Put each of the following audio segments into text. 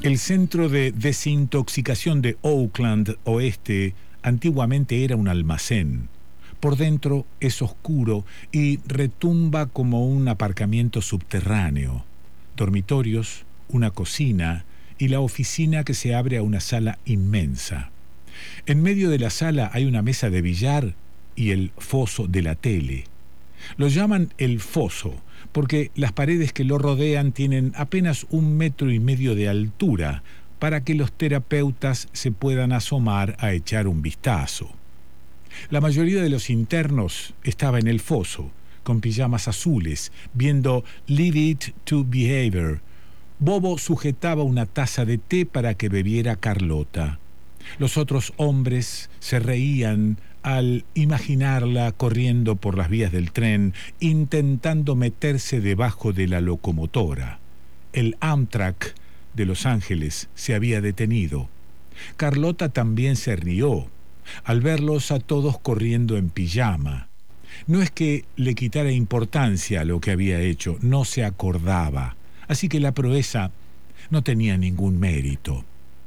El centro de desintoxicación de Oakland Oeste antiguamente era un almacén. Por dentro es oscuro y retumba como un aparcamiento subterráneo. Dormitorios, una cocina y la oficina que se abre a una sala inmensa. En medio de la sala hay una mesa de billar y el foso de la tele. Lo llaman el foso porque las paredes que lo rodean tienen apenas 1,5 metros de altura para que los terapeutas se puedan asomar a echar un vistazo. La mayoría de los internos estaba en el foso, con pijamas azules, viendo Leave It to Behavior. Bobo sujetaba una taza de té para que bebiera Carlota. Los otros hombres se reían al imaginarla corriendo por las vías del tren, intentando meterse debajo de la locomotora. El Amtrak de Los Ángeles se había detenido. Carlota también se rió al verlos a todos corriendo en pijama. No es que le quitara importancia a lo que había hecho, no se acordaba, así que la proeza no tenía ningún mérito.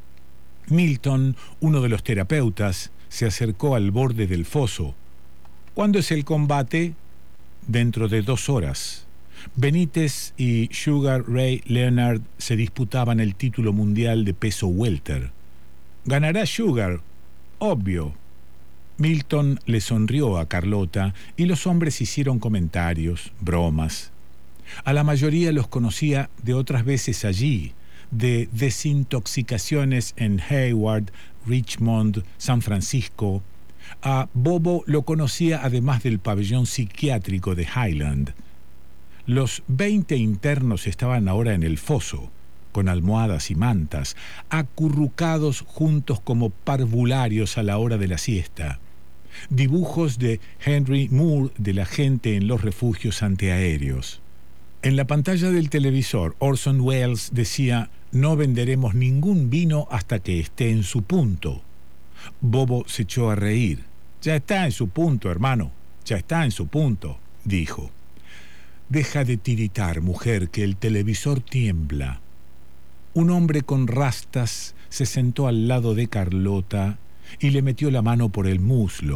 Milton, uno de los terapeutas, se acercó al borde del foso. ¿Cuándo es el combate? Dentro de 2 horas. Benítez y Sugar Ray Leonard se disputaban el título mundial de peso welter. Ganará Sugar, obvio. Milton le sonrió a Carlota y los hombres hicieron comentarios, bromas. A la mayoría los conocía de otras veces allí, de desintoxicaciones en Hayward, Richmond, San Francisco. A Bobo lo conocía además del pabellón psiquiátrico de Highland. Los 20 internos estaban ahora en el foso, con almohadas y mantas, acurrucados juntos como parvularios a la hora de la siesta. Dibujos de Henry Moore de la gente en los refugios antiaéreos. En la pantalla del televisor, Orson Welles decía: «No venderemos ningún vino hasta que esté en su punto». Bobo se echó a reír. «Ya está en su punto, hermano, ya está en su punto», dijo. «Deja de tiritar, mujer, que el televisor tiembla». Un hombre con rastas se sentó al lado de Carlota y le metió la mano por el muslo.